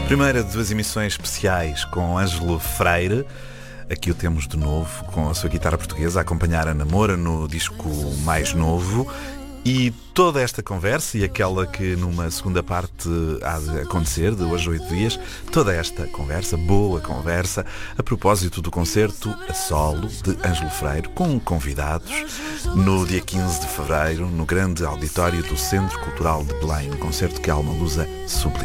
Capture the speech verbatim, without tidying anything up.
Primeira de duas emissões especiais com Ângelo Freire. Aqui o temos de novo, com a sua guitarra portuguesa, a acompanhar a Namora no disco mais novo. E toda esta conversa, e aquela que numa segunda parte há de acontecer, de hoje a oito dias, toda esta conversa, boa conversa, a propósito do concerto a solo de Ângelo Freire, com convidados, no dia quinze de fevereiro, no grande auditório do Centro Cultural de Belém, um concerto que a Alma Lusa sublima.